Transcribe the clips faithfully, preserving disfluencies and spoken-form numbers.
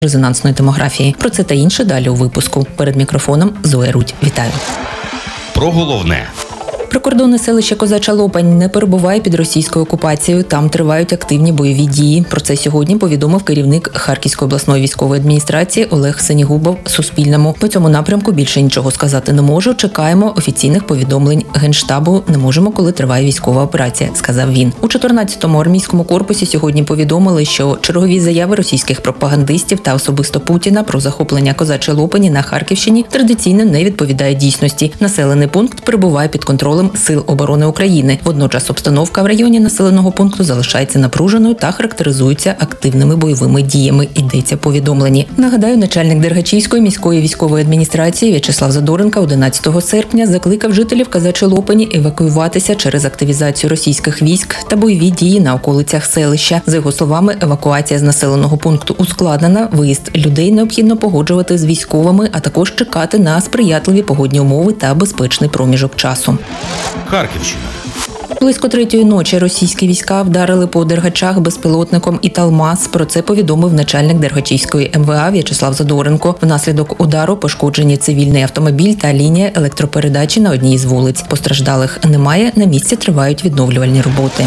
резонансної томографії. Про це та інше далі у випуску. Перед мікрофоном Зоя Рудь. Вітаю. Про головне. Прикордонне селище Козача Лопань не перебуває під російською окупацією. Там тривають активні бойові дії. Про це сьогодні повідомив керівник Харківської обласної військової адміністрації Олег Синігубов Суспільному. По цьому напрямку більше нічого сказати не можу. Чекаємо офіційних повідомлень Генштабу. Не можемо, коли триває військова операція, сказав він. У чотирнадцятому армійському корпусі сьогодні повідомили, що чергові заяви російських пропагандистів та особисто Путіна про захоплення Козачої Лопані на Харківщині традиційно не відповідає дійсності. Населений пункт перебуває під контролем Сил оборони України. Водночас обстановка в районі населеного пункту залишається напруженою та характеризується активними бойовими діями, йдеться в повідомленні. Нагадаю, начальник Дергачівської міської військової адміністрації В'ячеслав Задоренко одинадцятого серпня закликав жителів Козачої Лопані евакуюватися через активізацію російських військ та бойові дії на околицях селища. За його словами, евакуація з населеного пункту ускладнена, виїзд людей необхідно погоджувати з військовими, а також чекати на сприятливі погодні умови та безпечний проміжок часу. Харківщина. Близько третьої ночі російські війська вдарили по Дергачах безпілотником «Італмаз». Про це повідомив начальник Дергачівської ем ве а В'ячеслав Задоренко. Внаслідок удару пошкоджені цивільний автомобіль та лінія електропередачі на одній із вулиць. Постраждалих немає, на місці тривають відновлювальні роботи.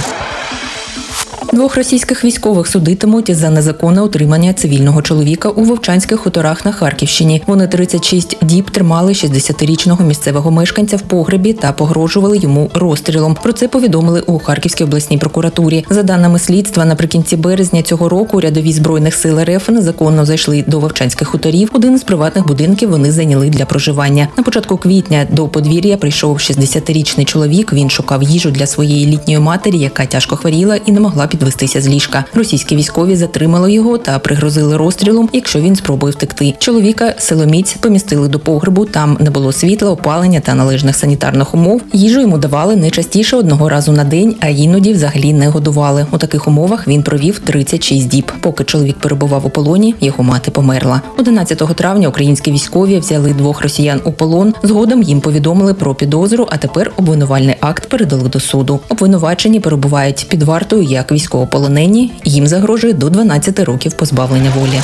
Двох російських військових судитимуть за незаконне утримання цивільного чоловіка у Вовчанських хуторах на Харківщині. Вони тридцять шість діб тримали шістдесятирічного місцевого мешканця в погребі та погрожували йому розстрілом. Про це повідомили у Харківській обласній прокуратурі. За даними слідства, наприкінці березня цього року рядові Збройних сил ер еф незаконно зайшли до Вовчанських хуторів. Один із приватних будинків вони зайняли для проживання. На початку квітня до подвір'я прийшов шістдесятирічний чоловік. Він шукав їжу для своєї літньої матері, яка тяжко хворіла і не могла підвестися з ліжка. Російські військові затримали його та пригрозили розстрілом, якщо він спробує втекти. Чоловіка силоміць помістили до погребу. Там не було світла, опалення та належних санітарних умов. Їжу йому давали не частіше одного разу на день, а іноді взагалі не годували. У таких умовах він провів тридцять шість діб. Поки чоловік перебував у полоні, його мати померла. одинадцятого травня українські військові взяли двох росіян у полон. Згодом їм повідомили про підозру, а тепер обвинувальний акт передали до суду. Обвинувачені перебувають під вартою як військовополонені. Їм загрожує до дванадцяти років позбавлення волі.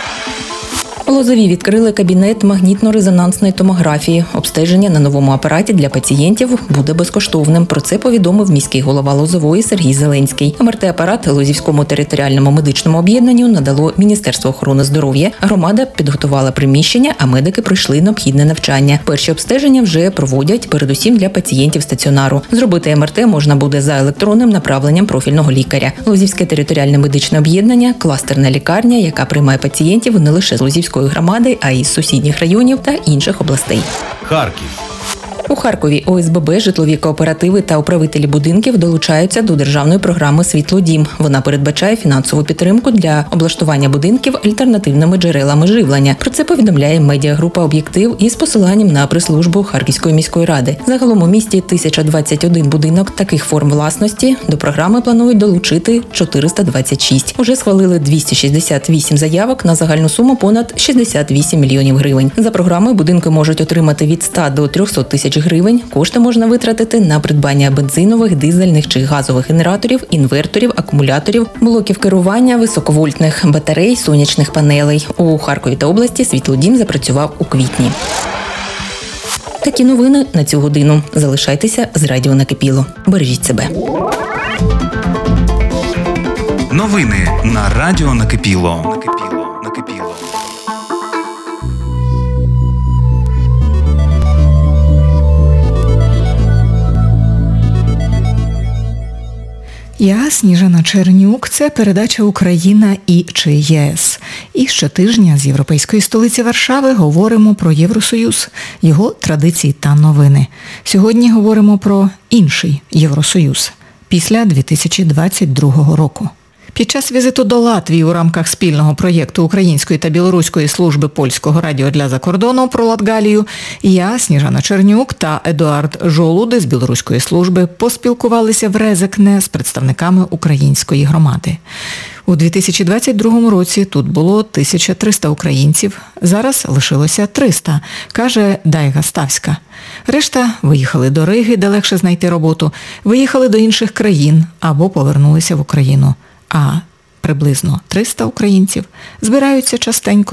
У Лозові відкрили кабінет магнітно-резонансної томографії. Обстеження на новому апараті для пацієнтів буде безкоштовним. Про це повідомив міський голова Лозової Сергій Зеленський. ем ер те-апарат Лозівському територіальному медичному об'єднанню надало Міністерство охорони здоров'я. Громада підготувала приміщення, а медики пройшли необхідне навчання. Перші обстеження вже проводять передусім для пацієнтів стаціонару. Зробити ем ер те можна буде за електронним направленням профільного лікаря. Лозівське територіальне медичне об'єднання – кластерна лікарня, яка приймає пацієнтів не лише з Лозівської громади, а й з сусідніх районів та інших областей. Харків. У Харкові о ес бе бе, житлові кооперативи та управителі будинків долучаються до державної програми «Світлодім». Вона передбачає фінансову підтримку для облаштування будинків альтернативними джерелами живлення. Про це повідомляє медіагрупа «Об'єктив» із посиланням на прес-службу Харківської міської ради. Загалом у місті тисяча двадцять один будинок таких форм власності. До програми планують долучити чотириста двадцять шість. Уже схвалили двісті шістдесят вісім заявок на загальну суму понад шістдесят вісім мільйонів гривень. За програмою будинки можуть отримати від ста до трьохсот тисяч гривень. Кошти можна витратити на придбання бензинових, дизельних чи газових генераторів, інверторів, акумуляторів, блоків керування, високовольтних батарей, сонячних панелей. У Харкові та області «Світлодім» запрацював у квітні. Такі новини на цю годину. Залишайтеся з радіо Накипіло. Бережіть себе. Новини на радіо Накипіло. Накипіло. Накипіло. Я Сніжана Чернюк. Це передача «Україна і чи ЄС». І щотижня з європейської столиці Варшави говоримо про Євросоюз, його традиції та новини. Сьогодні говоримо про інший Євросоюз після дві тисячі двадцять другого року. Під час візиту до Латвії у рамках спільного проєкту Української та Білоруської служби польського радіо для закордону про Латгалію я, Сніжана Чернюк та Едуард Жолуди з білоруської служби поспілкувалися в Резекне з представниками української громади. У дві тисячі двадцять другому році тут було тисяча триста українців, зараз лишилося триста, каже Дайга Ставська. Решта виїхали до Риги, де легше знайти роботу, виїхали до інших країн або повернулися в Україну. А приблизно триста українців, збираються частенько